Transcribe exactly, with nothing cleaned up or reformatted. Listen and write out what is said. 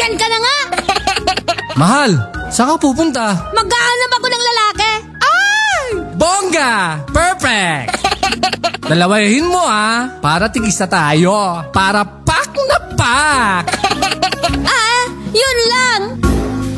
Diyan ka na nga! Mahal, saan ka pupunta? Maghahanap ako ng lalaki! Ay! Bongga! Perfect! Dalawahin mo ah, para tigisa tayo. Para pak na pak! Ah, yun lang!